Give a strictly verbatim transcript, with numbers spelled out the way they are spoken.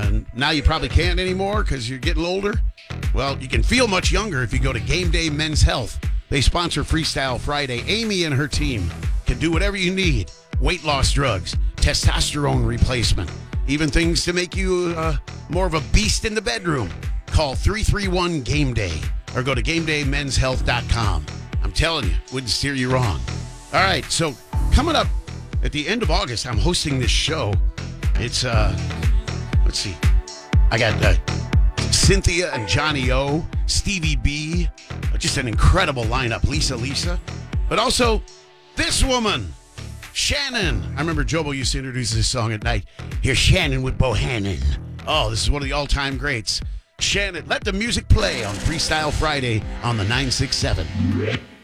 and now you probably can't anymore because you're getting older. Well, you can feel much younger if you go to Game Day Men's Health. They sponsor Freestyle Friday. Amy and her team can do whatever you need. Weight loss drugs, testosterone replacement, even things to make you uh, more of a beast in the bedroom. Call three three one game day or go to game day men's health dot com. I'm telling you, wouldn't steer you wrong. All right, so coming up at the end of August, I'm hosting this show. It's, uh, let's see, I got uh, Cynthia and Johnny O, Stevie B, just an incredible lineup, Lisa Lisa, but also this woman, Shannon. I remember Jobo used to introduce this song at night. Here's Shannon with Bohannon. Oh, this is one of the all-time greats. Shannon, let the music play on Freestyle Friday on the nine six seven.